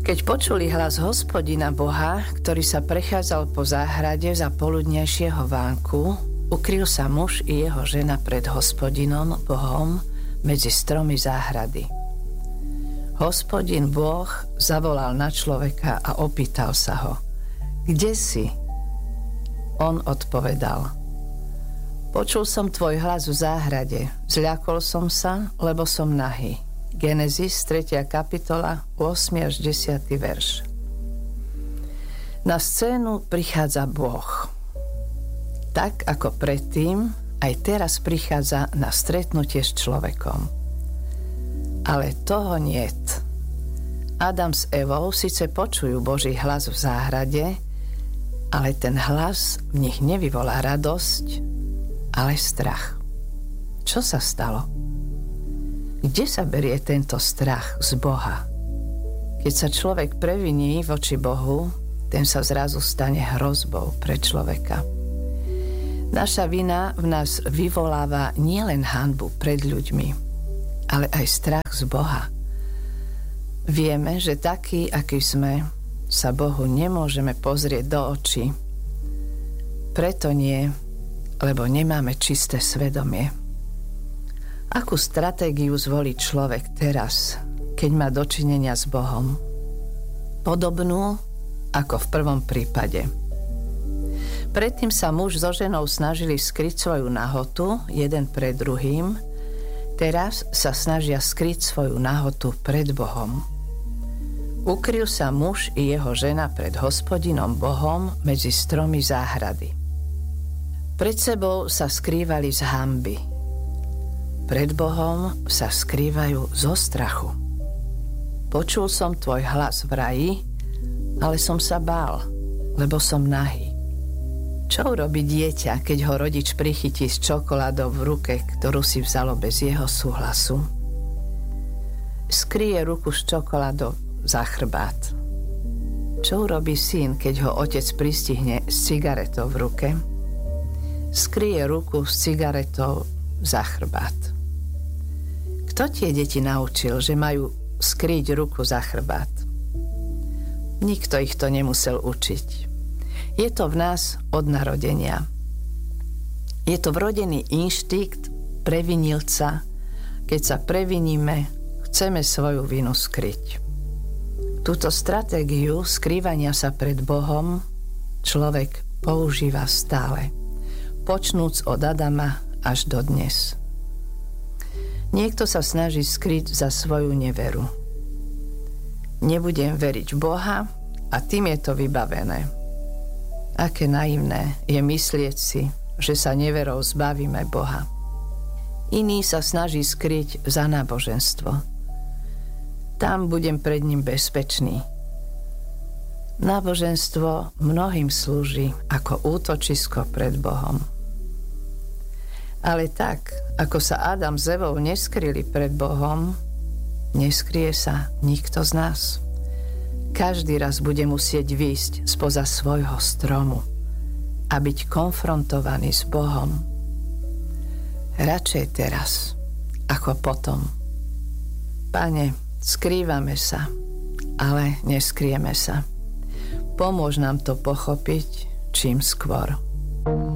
Keď počuli hlas Hospodina Boha, ktorý sa prechádzal po záhrade za poludnejšieho vánku, ukryl sa muž i jeho žena pred Hospodinom Bohom medzi stromy záhrady. Hospodin Boh zavolal na človeka a opýtal sa ho: Kde si? On odpovedal: Počul som tvoj hlas v záhrade, zľakol som sa, lebo som nahý. Genesis 3. kapitola, 8. až 10. verš. Na scénu prichádza Boh. Tak ako predtým, aj teraz prichádza na stretnutie s človekom. Ale toho niet. Adam s Evou síce počujú Boží hlas v záhrade, ale ten hlas v nich nevyvolá radosť, ale strach. Čo sa stalo? Kde sa berie tento strach z Boha? Keď sa človek previní voči Bohu, ten sa zrazu stane hrozbou pre človeka. Naša vina v nás vyvoláva nielen hanbu pred ľuďmi, ale aj strach z Boha. Vieme, že takí, akí sme, sa Bohu nemôžeme pozrieť do očí. Preto nie, lebo nemáme čisté svedomie. Akú stratégiu zvolí človek teraz, keď má dočinenia s Bohom? Podobnú ako v prvom prípade. Predtým sa muž so ženou snažili skryť svoju nahotu jeden pred druhým, teraz sa snažia skryť svoju nahotu pred Bohom. Ukryl sa muž i jeho žena pred Hospodinom Bohom medzi stromy záhrady. Pred sebou sa skrývali z hanby. Pred Bohom sa skrývajú zo strachu. Počul som tvoj hlas v raji, ale som sa bál, lebo som nahý. Čo urobí dieťa, keď ho rodič prichytí s čokoládou v ruke, ktorú si vzalo bez jeho súhlasu? Skryje ruku s čokoládou za chrbát. Čo urobí syn, keď ho otec pristihne s cigaretou v ruke? Skryje ruku s cigaretou za chrbát. Kto tie deti naučil, že majú skryť ruku za chrbát? Nikto ich to nemusel učiť. Je to v nás od narodenia. Je to vrodený inštinkt previnilca. Keď sa previníme, chceme svoju vinu skryť. Túto stratégiu skrývania sa pred Bohom človek používa stále, počnúc od Adama až do dnes. Niekto sa snaží skryť za svoju neveru. Nebudem veriť v Boha a tým je to vybavené. Aké naivné je myslieť si, že sa neverou zbavíme Boha. Iný sa snaží skryť za náboženstvo. Tam budem pred ním bezpečný. Náboženstvo mnohým slúži ako útočisko pred Bohom. Ale tak, ako sa Adam s Evou neskryli pred Bohom, neskrie sa nikto z nás. Každý raz bude musieť výjsť spoza svojho stromu a byť konfrontovaný s Bohom. Radšej teraz, ako potom. Pane, skrývame sa, ale neskrieme sa. Pomôž nám to pochopiť čím skôr.